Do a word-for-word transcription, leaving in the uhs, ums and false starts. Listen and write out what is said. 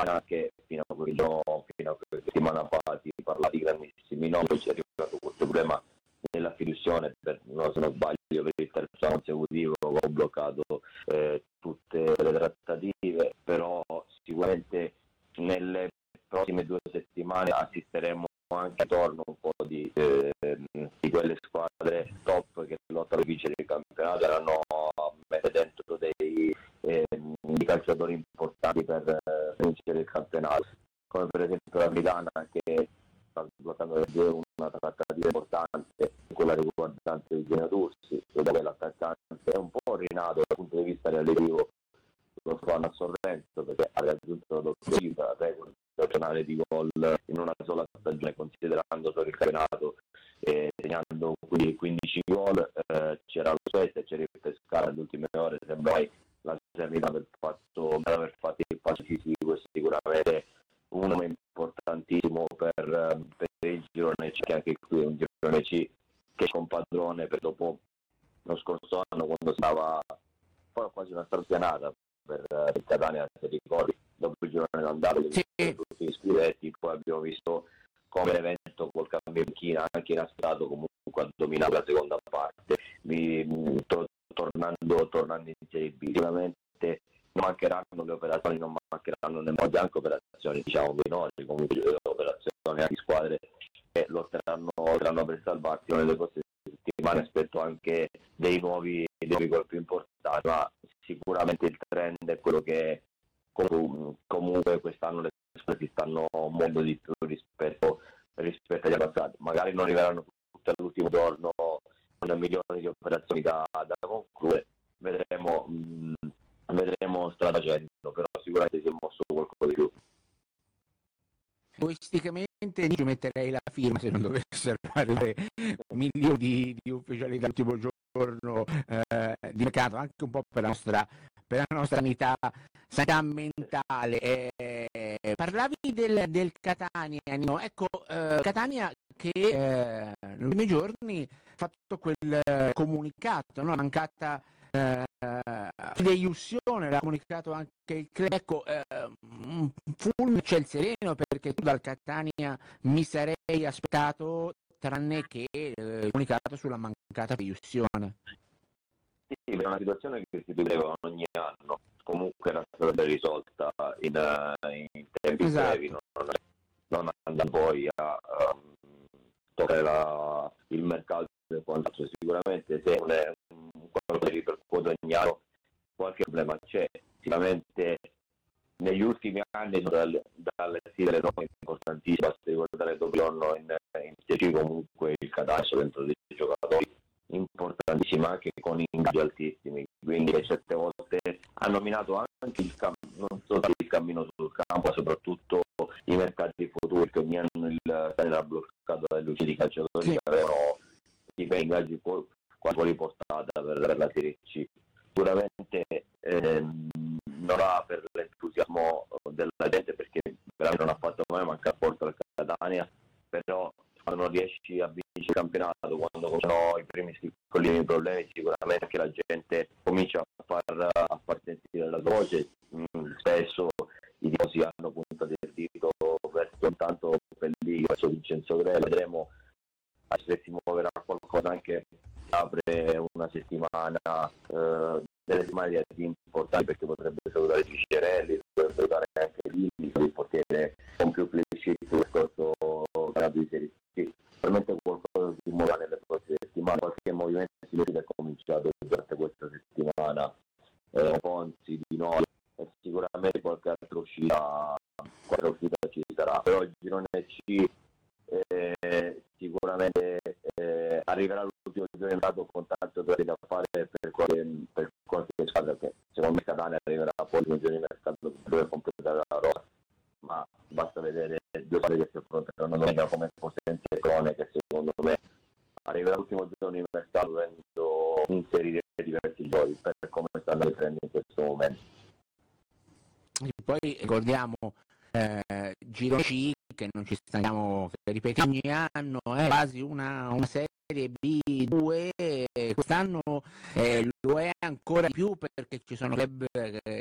Catania, che fino a quel giorno, fino a quella settimana fa si parla di grandissimi nomi, c'è arrivato questo problema nella fiduzione, per, no, se non sbaglio per il terzo anno consecutivo ho bloccato eh, tutte le trattative, però sicuramente nelle prossime due settimane assisteremo anche attorno un po' di, eh, di quelle squadre top che lottano a vincere il campionato, erano messe dentro dei, eh, dei calciatori importanti per eh, vincere il campionato, come per esempio la Milana, che sta bloccando una trattativa importante, quella riguardante il Genatursi, dove l'attaccante è un po' rinato dal punto di vista relativo lo squadra a Sorrento, perché ha raggiunto la doppia cifra, record nazionale di gol in una sola stagione, considerando solo il campionato, eh, segnando quindici gol. Eh, c'era lo Spezia, c'era il Pescara nelle ultime ore, sembra la Serenità per, fatto, per aver fatto il passo fisico, e sicuramente un nome importantissimo per, per il girone C, che anche qui è un girone C che è compadrone per dopo lo scorso anno, quando stava quasi una strapianata per il Catania, se ricordi, dopo il girone d'andata, sì, tutti gli scudetti, poi abbiamo visto come l'evento col cambio in china anche inaspettato comunque ha dominato la seconda parte. Mi, to, tornando, tornando in Serie B, sicuramente non mancheranno le operazioni, non mancheranno nemmeno anche operazioni, diciamo, minori, comunque le operazioni di squadre che lotteranno, lotteranno per salvarsi nelle prossime settimane. Aspetto anche dei nuovi, dei nuovi colpi importanti, ma sicuramente il trend è quello che comunque quest'anno le squadre si stanno muovendo di più rispetto, rispetto agli passati. Magari non arriveranno tutte all'ultimo giorno con milioni di operazioni da, da concludere, vedremo, mh, vedremo strada facendo, però sicuramente si è mosso qualcosa di più. Egoisticamente ci metterei la firma se non dovessero arrivare milioni di, di ufficiali dall'ultimo giorno eh, di mercato, anche un po' per la nostra, per la nostra sanità, sanità mentale. Eh, parlavi del, del Catania, no? Ecco, eh, Catania che eh, negli ultimi giorni ha fatto quel eh, comunicato, no? Mancata eh, fideiussione, l'ha comunicato anche il club. Ecco, eh, fulmine c'è il sereno, perché tu dal Catania mi sarei aspettato, tranne che eh, comunicato sulla mancata fideiussione. Sì, è una situazione che si ripete ogni anno, comunque era stata risolta in, in tempi Esatto. brevi, non, non andando poi a um, toccare la, il mercato e quant'altro. Sicuramente se non è un qualcosa che ripercuote ogni anno, qualche problema c'è. Sicuramente negli ultimi anni dalle, dalle stile robe importantissime, basta ricordare Doblonno in, in Serie comunque il Catania dentro dei giocatori importantissimi anche con ingaggi altissimi, quindi certe volte ha nominato anche il, cam- non so, il cammino sul campo, soprattutto i mercati futuri, che ogni anno il Catania ha bloccato le luci di calciatori sì. che avevano i bei ingaggi fuori portata per, per la Serie C. Sicuramente ehm, non ha per l'entusiasmo della gente, perché veramente non ha fatto mai mancare porto al Catania, però quando non riesci a vincere il campionato, quando cominciano i primi piccolini problemi, sicuramente che la gente comincia a far, a far sentire la voce. Mm, spesso i tifosi hanno puntato il dito verso tanto Pelli, verso Vincenzo Grella. Vedremo se si muoverà qualcosa, anche apre una settimana, eh, delle settimane di importanti, perché potrebbe salutare Cicerelli, potrebbe salutare anche Lilli, il portiere con più play del corso di Serie C. Probabilmente qualcosa si muoverà nelle prossime settimane, qualche movimento si è cominciato durante questa settimana, eh, Ponzi, Di Noi, e sicuramente qualche altra uscita, qualche uscita ci sarà. Però il girone C eh, sicuramente eh, arriverà l'ultimo giorno dato con tanto da fare per qualche, per qualche squadra, che secondo me Catania arriverà poi l'ultimo giorno di mercato per completare la rosa, ma basta vedere due pari che si affrontano domenica come Cosenza e Crone, che secondo me arriverà l'ultimo giorno di mercato dovendo inserire diversi giochi per come stanno le trend in questo momento. E poi ricordiamo eh, Giro C, che non ci stanchiamo che ripetiamo ogni anno, è eh, quasi una, una Serie B due, quest'anno eh, lo è ancora di più, perché ci sono club che